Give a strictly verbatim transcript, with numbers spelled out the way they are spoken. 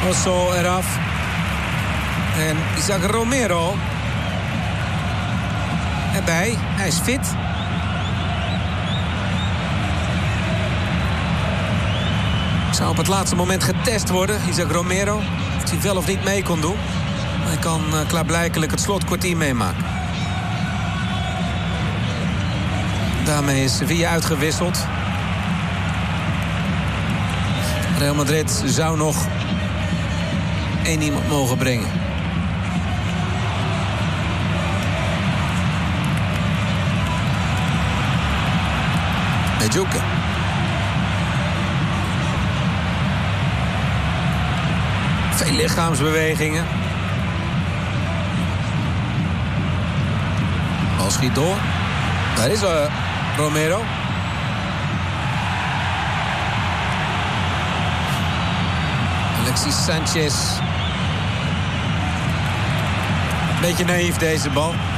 Osso eraf. En Isaac Romero erbij. Hij is fit. Zou op het laatste moment getest worden, Isaac Romero. Of hij wel of niet mee kon doen. Maar hij kan uh, klaarblijkelijk het slotkwartier meemaken. Daarmee is Sevilla uitgewisseld. Real Madrid zou nog één iemand mogen brengen. Ejuke. Veel lichaamsbewegingen. Bal schiet door. Daar is uh, Romero. Alexis Sanchez. Beetje naïef deze bal.